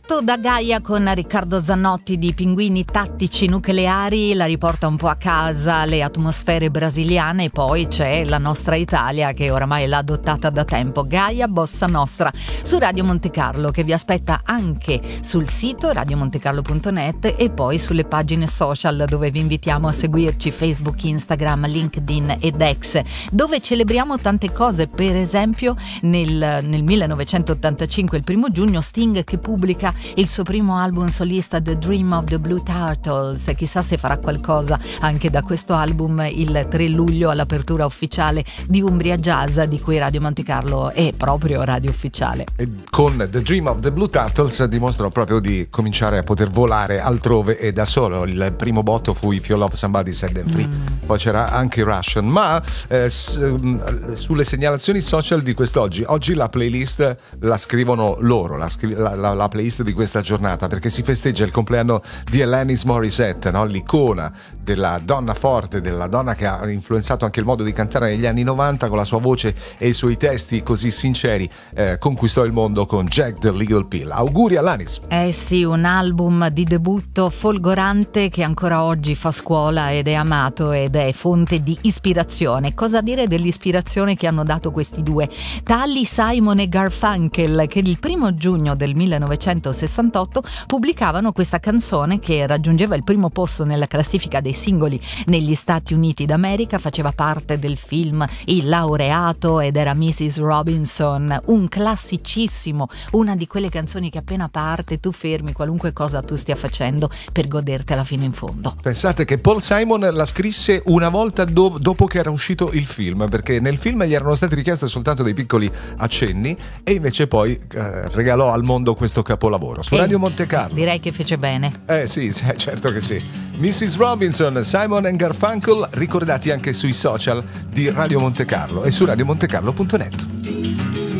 Tratto da Gaia con Riccardo Zannotti di Pinguini Tattici Nucleari, la riporta un po' a casa le atmosfere brasiliane, e poi c'è la nostra Italia che oramai l'ha adottata da tempo, Gaia Bossa Nostra, su Radio Monte Carlo, che vi aspetta anche sul sito radiomontecarlo.net e poi sulle pagine social dove vi invitiamo a seguirci, Facebook, Instagram, LinkedIn ed X, dove celebriamo tante cose. Per esempio nel 1985, il 1 giugno, Sting che pubblica il suo primo album solista, The Dream of the Blue Turtles. Chissà se farà qualcosa anche da questo album il 3 luglio all'apertura ufficiale di Umbria Jazz, di cui Radio Monte Carlo è proprio radio ufficiale. E con The Dream of the Blue Turtles dimostrano proprio di cominciare a poter volare altrove e da solo. Il primo botto fu If You Love Somebody Set Them Free, poi c'era anche Russian. Ma sulle segnalazioni social di quest'oggi, oggi la playlist la scrivono loro, la playlist di questa giornata, perché si festeggia il compleanno di Alanis Morissette, no? L'icona della donna forte, della donna che ha influenzato anche il modo di cantare negli anni 90 con la sua voce e i suoi testi così sinceri. Conquistò il mondo con Jack the Legal Pill. Auguri Alanis! Sì, un album di debutto folgorante che ancora oggi fa scuola ed è amato ed è fonte di ispirazione. Cosa dire dell'ispirazione che hanno dato questi due, tali Simon e Garfunkel, che il 1 giugno del 1968 pubblicavano questa canzone che raggiungeva il primo posto nella classifica dei singoli negli Stati Uniti d'America. Faceva parte del film Il laureato ed era Mrs. Robinson, un classicissimo, una di quelle canzoni che appena parte tu fermi qualunque cosa tu stia facendo per godertela fino in fondo. Pensate che Paul Simon la scrisse una volta dopo che era uscito il film, perché nel film gli erano stati richiesti soltanto dei piccoli accenni e invece poi regalò al mondo questo capolavoro su Radio Monte Carlo. Direi che fece bene. Sì, certo che sì. Mrs. Robinson, Simon and Garfunkel, ricordati anche sui social di Radio Monte Carlo e su radiomontecarlo.net.